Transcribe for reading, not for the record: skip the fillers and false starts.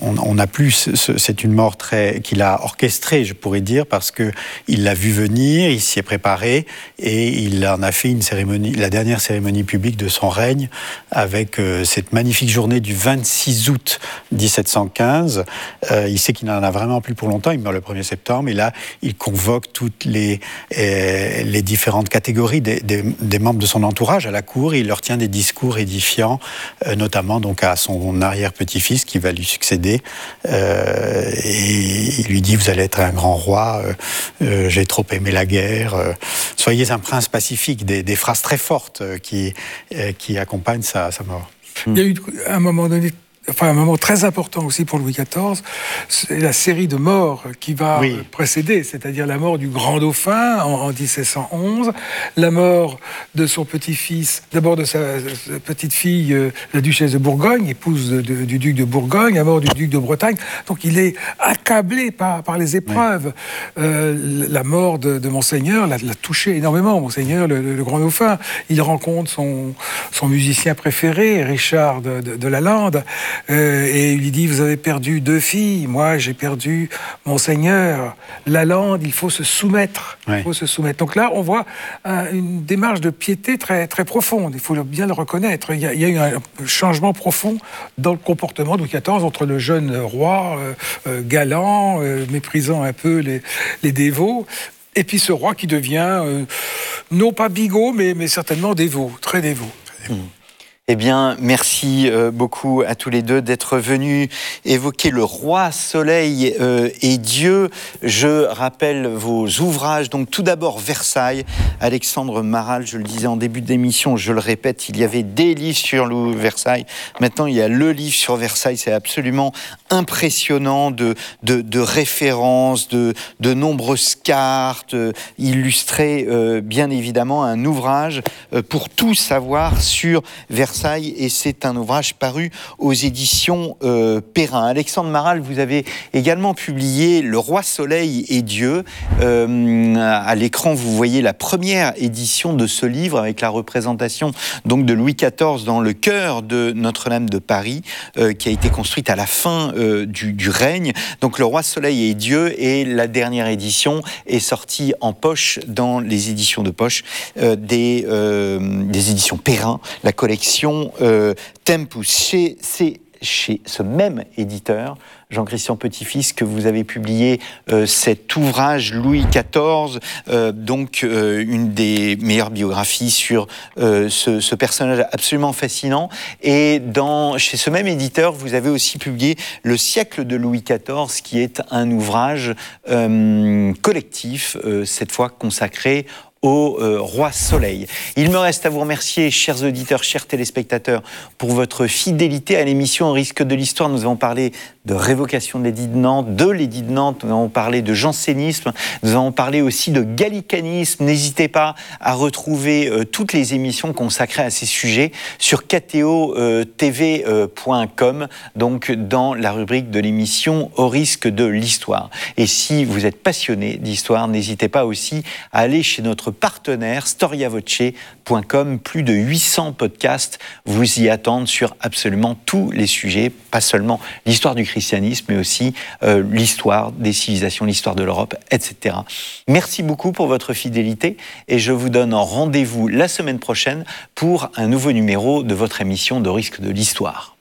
on n'a plus. C'est une mort qu'il a orchestrée, je pourrais dire, parce que il l'a vu venir, il s'y est préparé et il en a fait une cérémonie, la dernière cérémonie publique de son règne, avec cette magnifique journée du 26 août 1715. Il sait qu'il n'en a vraiment plus pour longtemps. Il meurt le 1er septembre et là, il convoque toutes les différentes catégories des membres de son entourage à la cour. Et il leur tient des discours édifiants, notamment donc à son arrière-petit-fils qui va lui succéder. Et il lui dit: vous allez être un grand roi, j'ai trop aimé la guerre, soyez un prince pacifique, des phrases très fortes qui accompagnent sa mort. Il y a eu un moment donné, un moment très important aussi pour Louis XIV, c'est la série de morts qui va précéder, c'est-à-dire la mort du grand dauphin en 1711, la mort de son petit-fils, d'abord de sa petite-fille, la duchesse de Bourgogne, épouse du duc de Bourgogne, la mort du duc de Bretagne. Donc il est accablé par les épreuves. La mort de Monseigneur l'a touché énormément, Monseigneur, le grand dauphin. Il rencontre son musicien préféré, Richard de Lalande, et il lui dit: vous avez perdu 2 filles, moi j'ai perdu Monseigneur. Lalande, il faut se soumettre. Il faut se soumettre. Donc là, on voit une démarche de piété très, très profonde. Il faut bien le reconnaître. Il y a eu un changement profond dans le comportement de Louis XIV entre le jeune roi galant, méprisant un peu les dévots, et puis ce roi qui devient non pas bigot, mais certainement dévot, très dévot. Eh bien, merci beaucoup à tous les deux d'être venus évoquer le roi Soleil et Dieu. Je rappelle vos ouvrages. Donc, tout d'abord, Versailles. Alexandre Maral, je le disais en début d'émission, je le répète, il y avait des livres sur Versailles. Maintenant, il y a le livre sur Versailles. C'est absolument impressionnant de références, de nombreuses cartes illustrées, bien évidemment, un ouvrage pour tout savoir sur Versailles. Et c'est un ouvrage paru aux éditions Perrin. Alexandre Maral, vous avez également publié Le Roi Soleil et Dieu. À l'écran, vous voyez la première édition de ce livre avec la représentation donc de Louis XIV dans le cœur de Notre-Dame de Paris, qui a été construite à la fin du règne. Donc Le Roi Soleil et Dieu, et la dernière édition est sortie en poche dans les éditions de poche des éditions Perrin, la collection Tempus. Chez ce même éditeur, Jean-Christian Petit-Fils, que vous avez publié cet ouvrage Louis XIV, donc une des meilleures biographies sur ce personnage absolument fascinant. Et chez ce même éditeur, vous avez aussi publié Le siècle de Louis XIV, qui est un ouvrage collectif, cette fois consacré au Roi Soleil. Il me reste à vous remercier, chers auditeurs, chers téléspectateurs, pour votre fidélité à l'émission Au risque de l'histoire. Nous avons parlé de révocation de l'édit de Nantes, nous avons parlé de jansénisme, nous avons parlé aussi de gallicanisme. N'hésitez pas à retrouver toutes les émissions consacrées à ces sujets sur ktotv.com, donc dans la rubrique de l'émission Au risque de l'histoire. Et si vous êtes passionné d'histoire, n'hésitez pas aussi à aller chez notre partenaire storiavoce.com. Plus de 800 podcasts vous y attendent sur absolument tous les sujets, pas seulement l'histoire du christianisme, mais aussi l'histoire des civilisations, l'histoire de l'Europe, etc. Merci beaucoup pour votre fidélité et je vous donne rendez-vous la semaine prochaine pour un nouveau numéro de votre émission de risque de l'histoire.